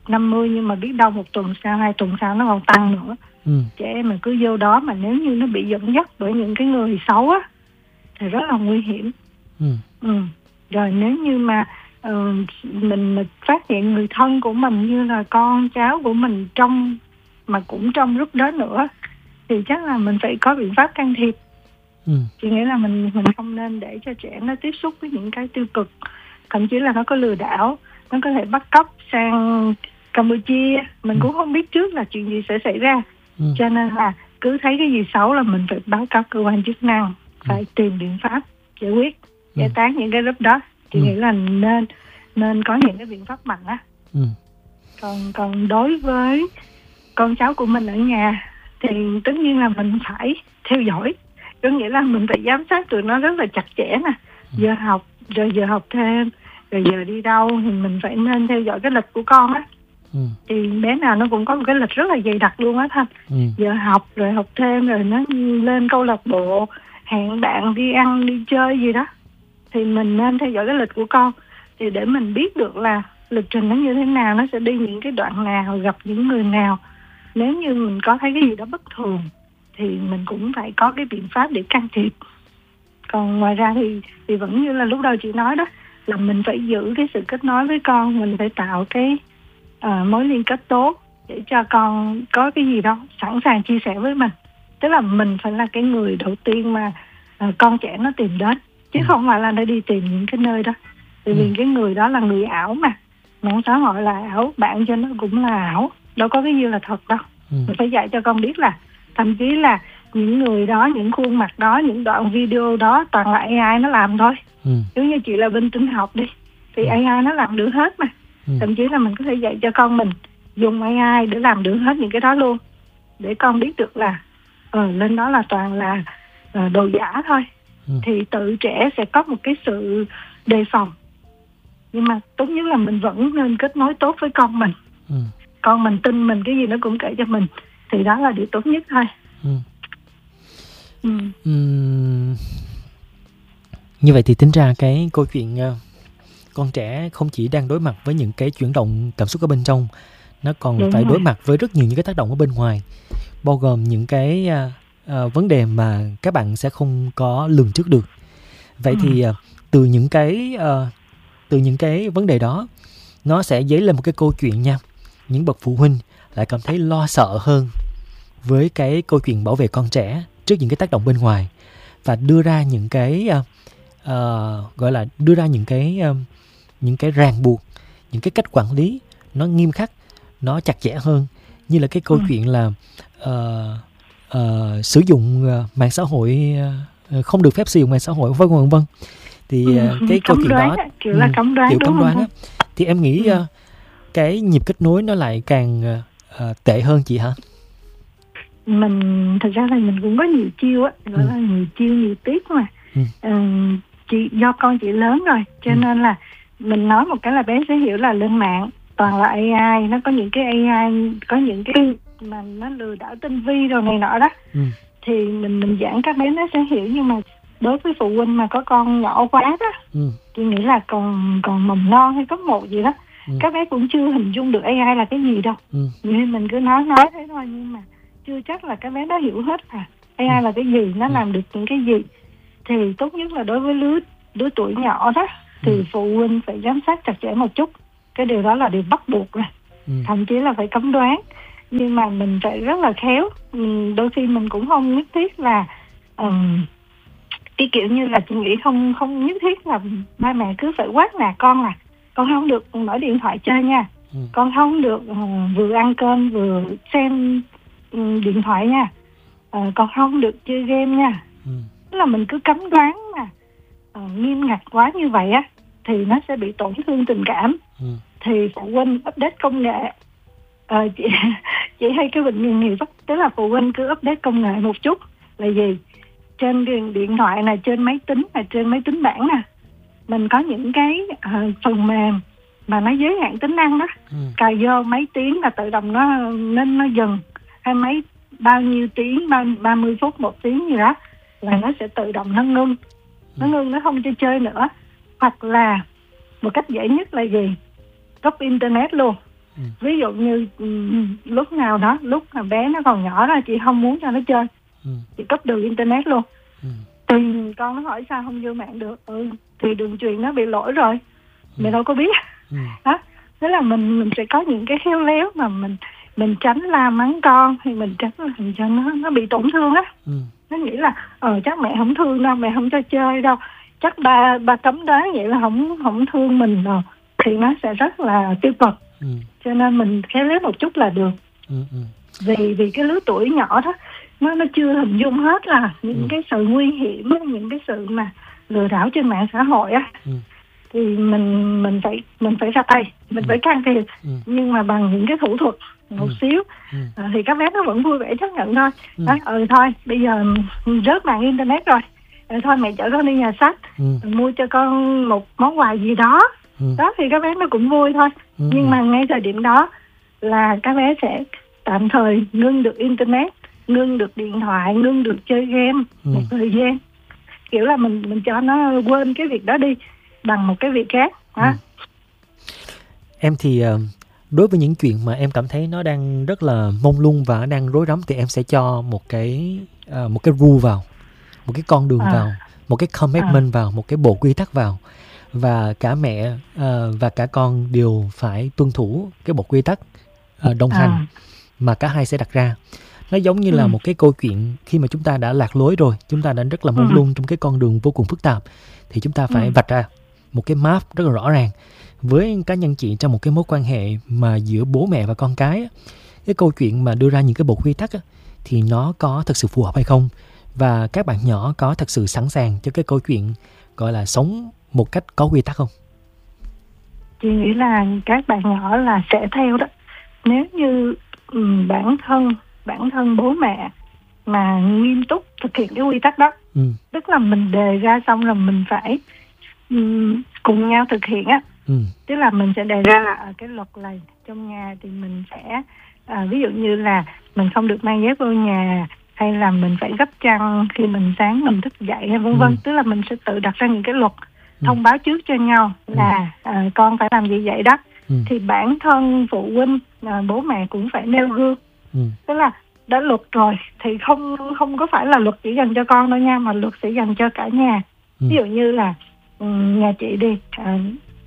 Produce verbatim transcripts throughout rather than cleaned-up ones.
năm mươi, nhưng mà biết đâu một tuần sau, hai tuần sau nó còn tăng nữa. Ừ. Trẻ em mình cứ vô đó mà nếu như nó bị dẫn dắt bởi những cái người xấu á thì rất là nguy hiểm. Ừ. Ừ. Rồi nếu như mà uh, mình, mình phát hiện người thân của mình như là con cháu của mình trong mà cũng trong lúc đó nữa thì chắc là mình phải có biện pháp can thiệp. Ừ. Chỉ nghĩa là mình mình không nên để cho trẻ nó tiếp xúc với những cái tiêu cực, thậm chí là nó có lừa đảo, nó có thể bắt cóc sang Campuchia, mình ừ. cũng không biết trước là chuyện gì sẽ xảy ra. Ừ. Cho nên là cứ thấy cái gì xấu là mình phải báo cáo cơ quan chức năng, phải ừ. tìm biện pháp giải quyết, giải tán ừ. những cái lúc đó. Chị ừ. nghĩ là nên nên có những cái biện pháp mạnh á. Ừ. Còn còn đối với con cháu của mình ở nhà thì tất nhiên là mình phải theo dõi, có nghĩa là mình phải giám sát tụi nó rất là chặt chẽ nè, giờ học rồi giờ học thêm rồi giờ đi đâu thì mình phải nên theo dõi cái lịch của con á. Ừ. Thì bé nào nó cũng có một cái lịch rất là dày đặc luôn á Thanh. Ừ. Giờ học rồi học thêm rồi nó lên câu lạc bộ, hẹn bạn đi ăn đi chơi gì đó thì mình nên theo dõi cái lịch của con thì để mình biết được là lịch trình nó như thế nào, nó sẽ đi những cái đoạn nào, gặp những người nào. Nếu như mình có thấy cái gì đó bất thường thì mình cũng phải có cái biện pháp để can thiệp. Còn ngoài ra thì thì vẫn như là lúc đầu chị nói đó, là mình phải giữ cái sự kết nối với con, mình phải tạo cái uh, mối liên kết tốt để cho con có cái gì đó sẵn sàng chia sẻ với mình. Tức là mình phải là cái người đầu tiên mà uh, con trẻ nó tìm đến, chứ ừ. không phải là nó đi tìm những cái nơi đó. Tại vì ừ. cái người đó là người ảo mà, mạng xã hội là ảo, bạn cho nó cũng là ảo, đâu có cái gì là thật đâu. Ừ. Mình phải dạy cho con biết là thậm chí là những người đó, những khuôn mặt đó, những đoạn video đó toàn là a i nó làm thôi. Ừ. Giống như chị là bên tin học đi thì ừ. a i nó làm được hết mà. Ừ. Thậm chí là mình có thể dạy cho con mình dùng a i để làm được hết những cái đó luôn, để con biết được là ờ, lên đó là toàn là uh, đồ giả thôi. Ừ. Thì tự trẻ sẽ có một cái sự đề phòng. Nhưng mà tốt nhất là mình vẫn nên kết nối tốt với con mình. Ừ. Con mình tin mình, cái gì nó cũng kể cho mình, thì đó là điều tốt nhất thôi. Ừ. Ừ. Uhm, như vậy thì tính ra cái câu chuyện uh, con trẻ không chỉ đang đối mặt với những cái chuyển động cảm xúc ở bên trong, nó còn Đúng phải rồi. đối mặt với rất nhiều những cái tác động ở bên ngoài, bao gồm những cái uh, uh, vấn đề mà các bạn sẽ không có lường trước được. Vậy ừ. thì uh, từ những cái uh, từ những cái vấn đề đó, nó sẽ dấy lên một cái câu chuyện nha. Những bậc phụ huynh lại cảm thấy lo sợ hơn với cái câu chuyện bảo vệ con trẻ trước những cái tác động bên ngoài, và đưa ra những cái uh, uh, gọi là đưa ra những cái uh, những cái ràng buộc, những cái cách quản lý nó nghiêm khắc, nó chặt chẽ hơn, như là cái câu ừ. chuyện là uh, uh, sử dụng uh, mạng xã hội, uh, không được phép sử dụng mạng xã hội, vân vân vân. Thì uh, ừ, cái câu chuyện đó á, kiểu là cấm đoán, kiểu cấm đoán á, thì em nghĩ ừ. uh, cái nhịp kết nối nó lại càng uh, tệ hơn chị hả? Mình thật ra là mình cũng có nhiều chiêu á, gọi ừ. là nhiều chiêu nhiều tips mà. Ừ. Ừ, chị do con chị lớn rồi cho ừ. nên là mình nói một cái là bé sẽ hiểu là lên mạng toàn là a i, nó có những cái a i, có những cái mà nó lừa đảo tinh vi rồi này nọ đó. Ừ. Thì mình mình giảng các bé nó sẽ hiểu, nhưng mà đối với phụ huynh mà có con nhỏ quá đó, ừ. chị nghĩ là còn còn mầm non hay cấp một gì đó, ừ. các bé cũng chưa hình dung được a i là cái gì đâu. Ừ. Nên mình cứ nói nói thế thôi, nhưng mà chưa chắc là các bé đã hiểu hết à a i ừ. là cái gì, nó ừ. làm được những cái gì. Thì tốt nhất là đối với lứa lứa tuổi nhỏ đó thì ừ. phụ huynh phải giám sát chặt chẽ một chút. Cái điều đó là điều bắt buộc rồi. Ừ. Thậm chí là phải cấm đoán. Nhưng mà mình phải rất là khéo. Mình, đôi khi mình cũng không nhất thiết là um, cái kiểu như là chị nghĩ không không nhất thiết là ba mẹ cứ phải quát nạt con là con không được mở điện thoại chơi nha. Ừ. Con không được uh, vừa ăn cơm vừa xem um, điện thoại nha. Uh, con không được chơi game nha. Ừ. Tức là mình cứ cấm đoán mà uh, nghiêm ngặt quá như vậy á thì nó sẽ bị tổn thương tình cảm. Ừ. Thì phụ huynh update công nghệ. Uh, chị chị hay cái bệnh nghiện nghiệp, tức là phụ huynh cứ update công nghệ một chút là gì? Trên điện thoại này, trên máy tính này, trên máy tính bảng nè, mình có những cái uh, phần mềm mà nó giới hạn tính năng đó. Ừ. Cài vô mấy tiếng là tự động nó nên nó dừng, hay mấy bao nhiêu tiếng, bao ba mươi phút, một tiếng gì đó là nó sẽ tự động nó ngưng. Ừ. Nó ngưng, nó không cho chơi nữa. Hoặc là một cách dễ nhất là gì? Copy internet luôn. Ừ. Ví dụ như um, lúc nào đó, lúc mà bé nó còn nhỏ đó, chị không muốn cho nó chơi, Ừ. chị cúp đường internet luôn. Ừ. Thì con nó hỏi sao không vô mạng được, ừ thì đường truyền nó bị lỗi rồi, Ừ. mẹ đâu có biết. Ừ. Đó, thế là mình mình sẽ có những cái khéo léo mà mình mình tránh la mắng con, thì mình tránh làm cho nó nó bị tổn thương á. Ừ. Nó nghĩ là ờ chắc mẹ không thương đâu, mẹ không cho chơi đâu, chắc ba ba cấm đoán vậy là không không thương mình đâu, thì nó sẽ rất là tiêu cực. Ừ. Cho nên mình khéo léo một chút là được. Ừ. Ừ. Vì vì cái lứa tuổi nhỏ đó, nó nó chưa hình dung hết là những Ừ. cái sự nguy hiểm, những cái sự mà lừa đảo trên mạng xã hội á. Ừ. Thì mình mình phải mình phải ra tay, mình Ừ. phải can thiệp, Ừ. nhưng mà bằng những cái thủ thuật một Ừ. xíu. Ừ. À, thì các bé nó vẫn vui vẻ chấp nhận thôi. Ừ. Nói ừ thôi bây giờ rớt mạng internet rồi, ừ, thôi mẹ chở con đi nhà sách, Ừ. mua cho con một món quà gì đó. Ừ. Đó thì các bé nó cũng vui thôi. Ừ. Nhưng mà ngay thời điểm đó là các bé sẽ tạm thời ngưng được internet, ngưng được điện thoại, ngưng được chơi game Ừ. một thời gian, kiểu là mình mình cho nó quên cái việc đó đi bằng một cái việc khác. Đó. Ừ. Em thì ờ, đối với những chuyện mà em cảm thấy nó đang rất là mông lung và đang rối rắm, thì em sẽ cho một cái ờ, một cái rule vào, một cái con đường À. vào, một cái commitment vào, một cái bộ quy tắc vào, và cả mẹ ờ, và cả con đều phải tuân thủ cái bộ quy tắc ờ, đồng hành À. mà cả hai sẽ đặt ra. Nó giống như là Ừ. một cái câu chuyện khi mà chúng ta đã lạc lối rồi, chúng ta đã rất là mông Ừ. lung trong cái con đường vô cùng phức tạp, thì chúng ta phải Ừ. vạch ra một cái map rất là rõ ràng. Với cá nhân chị, trong một cái mối quan hệ mà giữa bố mẹ và con cái á, cái câu chuyện mà đưa ra những cái bộ quy tắc á, thì nó có thực sự phù hợp hay không, và các bạn nhỏ có thực sự sẵn sàng cho cái câu chuyện gọi là sống một cách có quy tắc không? Chị nghĩ là các bạn nhỏ là sẽ theo đó. Nếu như um, bản thân bản thân bố mẹ mà nghiêm túc thực hiện cái quy tắc đó, Ừ. tức là mình đề ra xong là mình phải um, cùng nhau thực hiện á. Ừ. Tức là mình sẽ đề ra là ở cái luật này trong nhà thì mình sẽ à, ví dụ như là mình không được mang dép vô nhà, hay là mình phải gấp chăn khi mình sáng mình thức dậy, hay vân vân. Ừ. Tức là mình sẽ tự đặt ra những cái luật, Ừ. thông báo trước cho nhau là à, con phải làm gì vậy đó. Ừ. Thì bản thân phụ huynh, à, bố mẹ cũng phải nêu gương. Ừ. Tức là đã luật rồi thì không không có phải là luật chỉ dành cho con đâu nha, mà luật sẽ dành cho cả nhà. Ừ. Ví dụ như là um, nhà chị đi, à,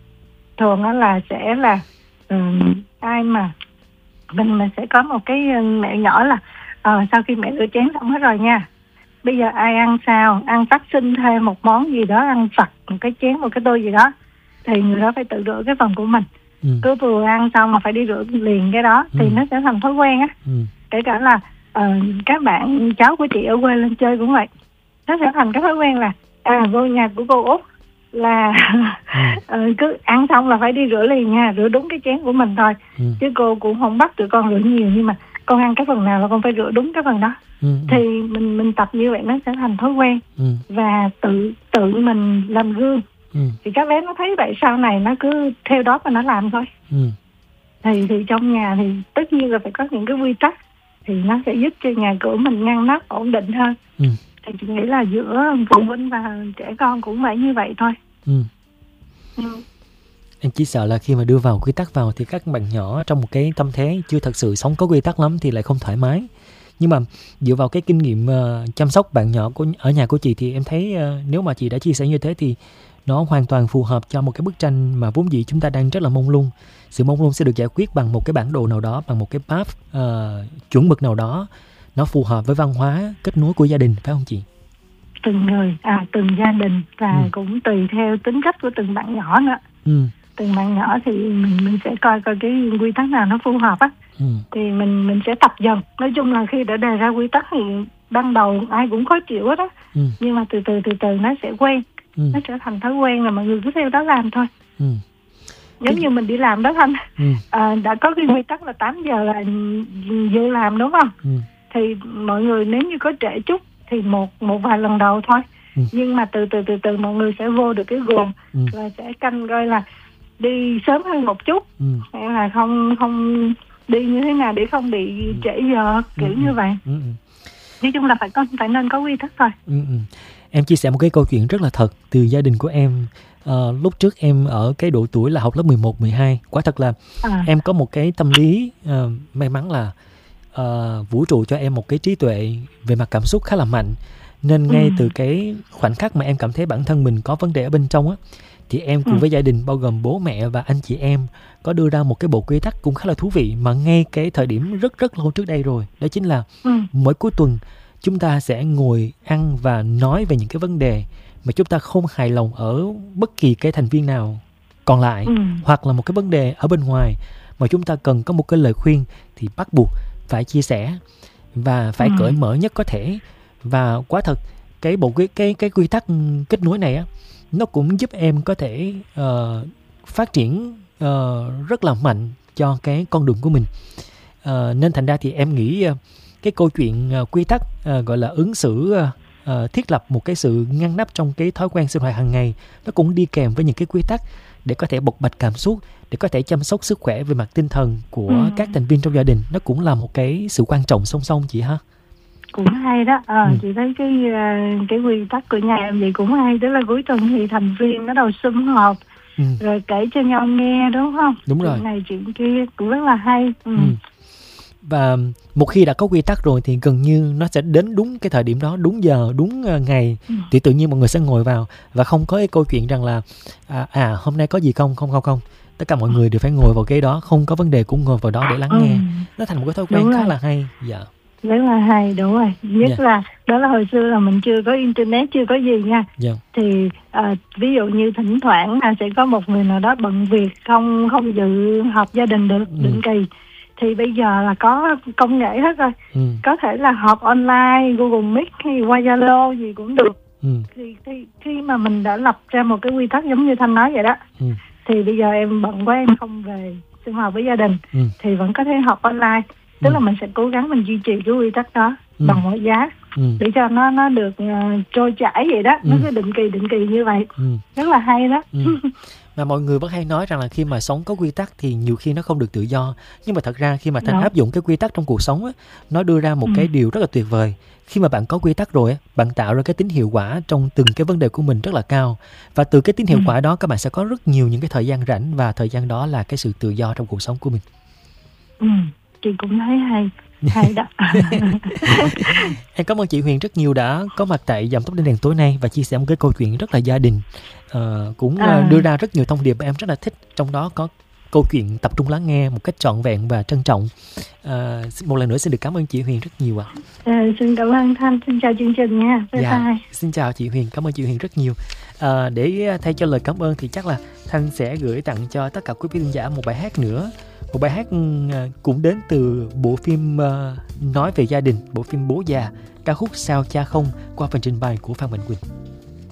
thường đó là sẽ là um, ai mà mình mình sẽ có một cái mẹo nhỏ là uh, sau khi mẹ rửa chén xong hết rồi nha, bây giờ ai ăn sao, ăn phát sinh thêm một món gì đó, ăn vặt một cái chén, một cái tô gì đó, thì người đó phải tự rửa cái phần của mình. Ừ. Cứ vừa ăn xong mà phải đi rửa liền cái đó thì Ừ. nó sẽ thành thói quen á. Ừ. Kể cả là uh, các bạn cháu của chị ở quê lên chơi cũng vậy, nó sẽ thành cái thói quen là à vô nhà của cô Út là Ừ. uh, cứ ăn xong là phải đi rửa liền nha, rửa đúng cái chén của mình thôi. Ừ. Chứ cô cũng không bắt tụi con rửa nhiều, nhưng mà con ăn cái phần nào là con phải rửa đúng cái phần đó. Ừ. Thì mình mình tập như vậy nó sẽ thành thói quen. Ừ. Và tự tự mình làm gương. Ừ. Thì các bé nó thấy vậy sau này nó cứ theo đó mà nó làm thôi. Ừ. Thì thì trong nhà thì tất nhiên là phải có những cái quy tắc, thì nó sẽ giúp cho nhà cửa mình ngăn nắp ổn định hơn. Ừ. Thì chị nghĩ là giữa phụ huynh và trẻ con cũng phải như vậy thôi. Ừ. Ừ. Em chỉ sợ là khi mà đưa vào quy tắc vào thì các bạn nhỏ trong một cái tâm thế chưa thật sự sống có quy tắc lắm thì lại không thoải mái. Nhưng mà dựa vào cái kinh nghiệm uh, chăm sóc bạn nhỏ của ở nhà của chị thì em thấy uh, nếu mà chị đã chia sẻ như thế thì nó hoàn toàn phù hợp cho một cái bức tranh mà vốn dĩ chúng ta đang rất là mông lung. Sự mông lung sẽ được giải quyết bằng một cái bản đồ nào đó, bằng một cái path uh, chuẩn mực nào đó, nó phù hợp với văn hóa kết nối của gia đình, phải không chị? Từng người, à, từng gia đình và Ừ. cũng tùy theo tính cách của từng bạn nhỏ nữa. Ừ. Từng bạn nhỏ thì mình mình sẽ coi coi cái quy tắc nào nó phù hợp á. Ừ. Thì mình mình sẽ tập dần. Nói chung là khi đã đề ra quy tắc thì ban đầu ai cũng khó chịu hết á. Ừ. Nhưng mà từ từ từ từ nó sẽ quen. Ừ. Nó sẽ thành thói quen là mọi người cứ theo đó làm thôi. Ừ. Giống như mình đi làm đó Thanh. Ừ. À, đã có cái quy tắc là tám giờ là vô làm đúng không? Ừ. Thì mọi người nếu như có trễ chút thì một một vài lần đầu thôi. Ừ. Nhưng mà từ từ từ từ mọi người sẽ vô được cái guồng. Ừ. Và sẽ canh coi là đi sớm hơn một chút. Ừ. Hay là không không đi như thế nào để không bị Ừ. trễ giờ, kiểu Ừ. như vậy. Ừ. Ừ. Nói chung là phải có phải nên có quy tắc thôi. Ừ. Ừ. Em chia sẻ một cái câu chuyện rất là thật từ gia đình của em. uh, lúc trước em ở cái độ tuổi là học lớp mười một, mười hai. Quả thật là à. em có một cái tâm lý uh, may mắn là uh, vũ trụ cho em một cái trí tuệ về mặt cảm xúc khá là mạnh. Nên ngay ừ. từ cái khoảnh khắc mà em cảm thấy bản thân mình có vấn đề ở bên trong á, thì em cùng ừ. với gia đình bao gồm bố mẹ và anh chị em có đưa ra một cái bộ quy tắc cũng khá là thú vị mà ngay cái thời điểm rất rất lâu trước đây rồi. Đó chính là ừ. mỗi cuối tuần chúng ta sẽ ngồi ăn và nói về những cái vấn đề mà chúng ta không hài lòng ở bất kỳ cái thành viên nào còn lại, ừ. hoặc là một cái vấn đề ở bên ngoài mà chúng ta cần có một cái lời khuyên, thì bắt buộc phải chia sẻ và phải ừ. cởi mở nhất có thể. Và quả thật cái bộ cái cái cái quy tắc kết nối này á, nó cũng giúp em có thể uh, phát triển uh, rất là mạnh cho cái con đường của mình. Uh, nên thành ra thì em nghĩ uh, cái câu chuyện uh, quy tắc uh, gọi là ứng xử uh, uh, thiết lập một cái sự ngăn nắp trong cái thói quen sinh hoạt hàng ngày, nó cũng đi kèm với những cái quy tắc để có thể bộc bạch cảm xúc, để có thể chăm sóc sức khỏe về mặt tinh thần của ừ. các thành viên trong gia đình. Nó cũng là một cái sự quan trọng song song chị ha. Cũng hay đó. à, ừ. Chị thấy cái cái quy tắc của nhà em vậy cũng hay. Tức là cuối tuần thì thành viên bắt đầu sum họp, ừ. rồi kể cho nhau nghe, đúng không? Đúng rồi. Chuyện này chuyện kia cũng rất là hay. ừ. Ừ. Và một khi đã có quy tắc rồi thì gần như nó sẽ đến đúng cái thời điểm đó, đúng giờ, đúng ngày, ừ. thì tự nhiên mọi người sẽ ngồi vào và không có cái câu chuyện rằng là à, à hôm nay có gì không, không không không. Tất cả mọi người đều phải ngồi vào cái đó, không có vấn đề cũng ngồi vào đó để lắng nghe. ừ. Nó thành một cái thói quen khá là hay. Dạ. Rất là hay, đúng rồi. Nhất yeah. là đó là hồi xưa là mình chưa có internet, chưa có gì nha. Yeah. Thì à, ví dụ như thỉnh thoảng là sẽ có một người nào đó bận việc, không không dự họp gia đình được ừ. định kỳ. Thì bây giờ là có công nghệ hết rồi. ừ. Có thể là họp online, Google Meet hay qua Zalo gì cũng được. ừ. thì, thì khi mà mình đã lập ra một cái quy tắc giống như Thanh nói vậy đó, ừ. thì bây giờ em bận quá em không về sinh hoạt với gia đình, ừ. thì vẫn có thể họp online. Tức ừ. là mình sẽ cố gắng mình duy trì cái quy tắc đó ừ. bằng mọi giá, ừ. để cho nó nó được uh, trôi chảy vậy đó. ừ. Nó cứ định kỳ định kỳ như vậy. ừ. Rất là hay đó. ừ. Mà mọi người vẫn hay nói rằng là khi mà sống có quy tắc thì nhiều khi nó không được tự do. Nhưng mà thật ra khi mà Thanh Đúng. áp dụng cái quy tắc trong cuộc sống á, nó đưa ra một ừ. cái điều rất là tuyệt vời. Khi mà bạn có quy tắc rồi á, bạn tạo ra cái tính hiệu quả trong từng cái vấn đề của mình rất là cao. Và từ cái tính hiệu ừ. quả đó các bạn sẽ có rất nhiều những cái thời gian rảnh, và thời gian đó là cái sự tự do trong cuộc sống của mình. Ừ. Chị cũng thấy hay, hay đó. Em cảm ơn chị Huyền rất nhiều đã có mặt tại Dòng Tóc Đen Đèn tối nay và chia sẻ một cái câu chuyện rất là gia đình. uh, Cũng à. đưa ra rất nhiều thông điệp mà em rất là thích. Trong đó có câu chuyện tập trung lắng nghe một cách trọn vẹn và trân trọng. uh, Một lần nữa xin được cảm ơn chị Huyền rất nhiều ạ. à, Xin cảm ơn Thanh, xin chào chương trình nha. Bye dạ, bye. Xin chào chị Huyền, cảm ơn chị Huyền rất nhiều. à, Để thay cho lời cảm ơn thì chắc là Thanh sẽ gửi tặng cho tất cả quý vị khán giả một bài hát nữa. Một bài hát cũng đến từ bộ phim uh, nói về gia đình, bộ phim Bố Già, ca khúc Sao Cha Không qua phần trình bày của Phan Mạnh Quỳnh.